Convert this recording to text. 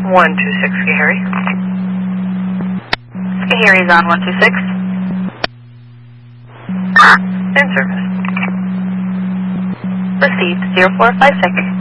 126 Harry. Harry's on 126. In service. Received 0456.